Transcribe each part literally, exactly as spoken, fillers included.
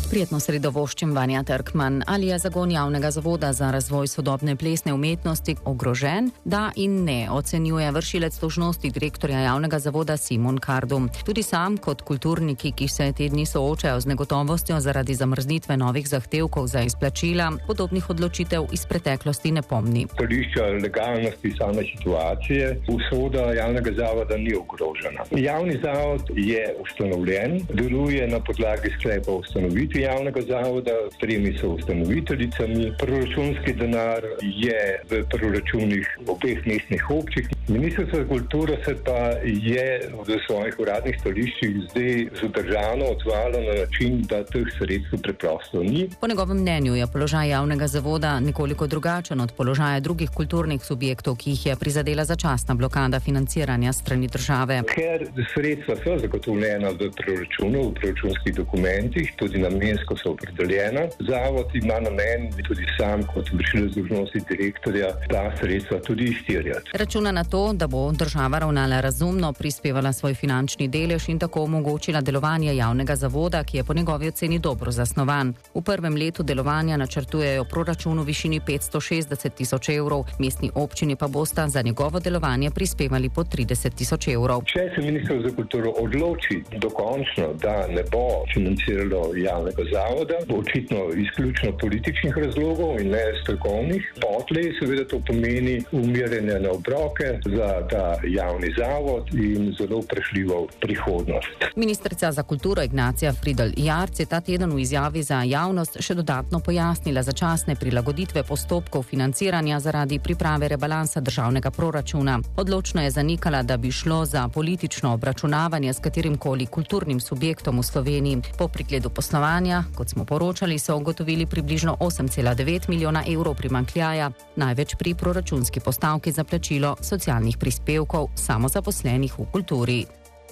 Prijetno sredo voščim, Vanja Trkman. Ali je zagon javnega zavoda za razvoj sodobne plesne umetnosti ogrožen? Da in ne, ocenjuje vršilec dolžnosti direktorja javnega zavoda Simon Kardum. Tudi sam kot kulturniki, ki se te dni soočajo z negotovostjo zaradi zamrznitve novih zahtevkov za izplačila, podobnih odločitev iz preteklosti ne pomni. Stališča legalnosti same situacije usoda javnega zavoda ni ogrožena. Javni zavod je ustanovljen, deluje na podlagi sklepa ustanovitve javnega zavoda, s tremi so ustanoviteljicami. Proračunski denar je v proračunih obeh mestnih občin. Ministrstvo za kulturo se pa je v svojih uradnih stališčih zdaj zadržano odzvalo na način, da teh sredstev preprosto ni. Po njegovem mnenju je položaj javnega zavoda nekoliko drugačen od položaja drugih kulturnih subjektov, ki jih je prizadela začasna blokada financiranja strani države. Ker sredstva so zagotovljena v proračunu, v proračunskih dokumentih, tudi namensko so opredeljena. Zavod ima namen tudi sam kot vršilec dolžnosti direktorja ta sredstva tudi izterjati. Računa na to, da bo država ravnala razumno, prispevala svoj finančni delež in tako omogočila delovanje javnega zavoda, ki je po njegovi oceni dobro zasnovan. V prvem letu delovanja načrtujejo proračun v višini petsto šestdeset tisoč evrov, mestni občini pa bosta za njegovo delovanje prispevali po trideset tisoč evrov. Če se ministrstvo za kulturo odloči dokončno, da ne bo financiralo javnega zavoda, očitno izključno političnih razlogov in ne strokovnih, potlej seveda to pomeni umirjanje na obroke za ta javni zavod in zelo vprašljivo prihodnost. Ministrica za kulturo Ignacija Fridl Jarc je ta teden v izjavi za javnost še dodatno pojasnila začasne prilagoditve postopkov financiranja zaradi priprave rebalansa državnega proračuna. Odločno je zanikala, da bi šlo za politično obračunavanje s katerimkoli kulturnim subjektom v Sloveniji. Po pregledu poslovanja, kot smo poročali, so ugotovili približno osem cela devet milijona evrov primanjkljaja, največ pri proračunski postavki za plačilo socialnih prispevkov samozaposlenih v kulturi.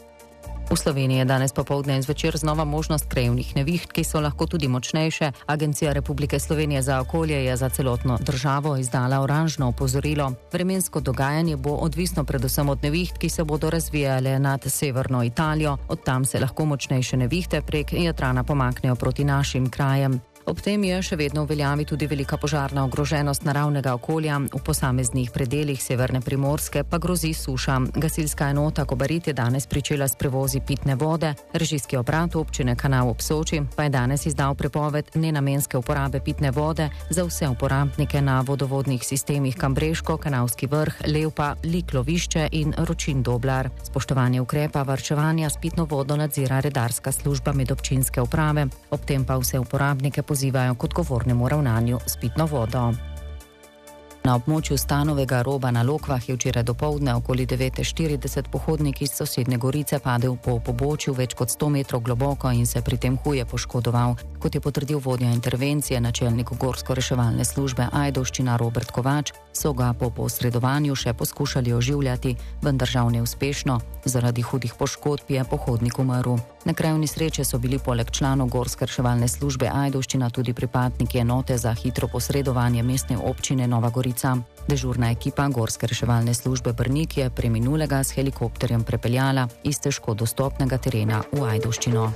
V Sloveniji je danes popoldne in zvečer znova možnost krajevnih neviht, ki so lahko tudi močnejše. Agencija Republike Slovenije za okolje je za celotno državo izdala oranžno opozorilo. Vremensko dogajanje bo odvisno predvsem od neviht, ki se bodo razvijale nad severno Italijo. Od tam se lahko močnejše nevihte prek Jadrana pomaknejo proti našim krajem. Ob tem je še vedno v veljavi tudi velika požarna ogroženost naravnega okolja. V posameznih predelih severne Primorske pa grozi suša. Gasilska enota Kobarid je danes pričela s prevozi pitne vode. Režijski obrat občine Kanal ob Soči pa je danes izdal prepoved nenamenske uporabe pitne vode za vse uporabnike na vodovodnih sistemih Kambreško, Kanalski vrh, Levpa, Liklovišče in Ročin Doblar. Spoštovanje ukrepa varčevanja s pitno vodo nadzira redarska služba medobčinske uprave. Ob tem pa vse uporabnike pozivajo k odgovornemu ravnanju s pitno vodo. Na območju Stanovega roba na Lokvah je včeraj dopoldne okoli devet štirideset pohodnik iz sosednje Gorice padel po pobočju več kot sto metrov globoko in se pri tem huje poškodoval. Kot je potrdil vodja intervencije, načelnik gorsko-reševalne službe Ajdovščina Robert Kovač, so ga po posredovanju še poskušali oživljati, vendar žal neuspešno. Zaradi hudih poškodb je pohodnik umrl. Na kraju nesreče so bili poleg članov gorsko-reševalne službe Ajdovščina tudi pripadniki enote za hitro posredovanje mestne občine Nova Gorica. Dežurna ekipa gorske reševalne službe Brnik je preminulega s helikopterjem prepeljala iz težko dostopnega terena v Ajdovščino.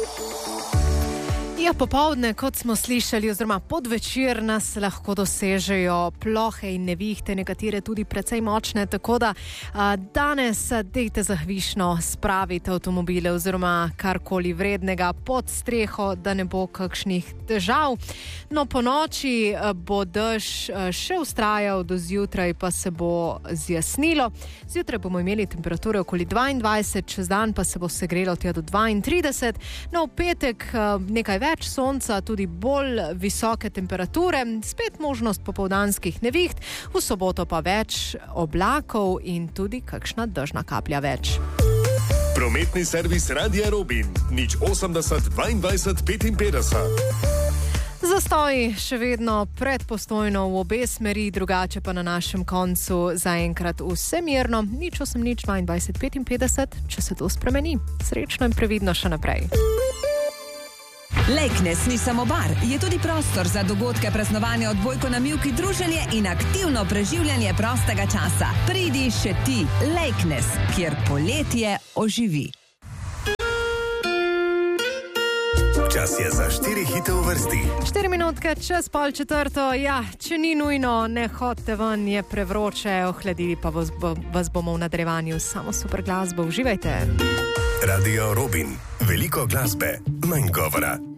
Ja, popoldne, kot smo slišali, oziroma podvečer nas lahko dosežejo plohe in nevihte, nekatere tudi precej močne, tako da a, danes dejte zahvišno spraviti avtomobile oziroma karkoli vrednega pod streho, da ne bo kakšnih težav. No, po noči bo dež še vztrajal do zjutraj, pa se bo zjasnilo. Zjutraj bomo imeli temperature okoli dvaindvajset, čez dan pa se bo segrelo tja do dvaintrideset. No, v petek nekaj več več sonca, tudi bolj visoke temperature, spet možnost popoldanskih neviht, v soboto pa več oblakov in tudi kakšna dežna kaplja več. Prometni servis Radia Robin, nič osemdeset dvaindvajset petinpetdeset. Zastoj še vedno predpostojno v obe smeri, drugače pa na našem koncu zaenkrat vse mirno, nič osem nič dvaindvajset petinpetdeset, če se to spremeni. Srečno in previdno še naprej. Lejknes ni samo bar, je tudi prostor za dogodke, praznovanja, odbojko na mivki, druženje in aktivno preživljanje prostega časa. Pridi še ti, Lejknes, kjer poletje oživi. Čas je za štiri hite v vrsti. Štiri minutke čez pol četrto. Ja, če ni nujno, ne hodite ven, je prevroče, ohladili pa vas, bo, vas bomo v nadaljevanju samo super glasbo. Uživajte. Radio Robin. Veliko glasbe, manj govora.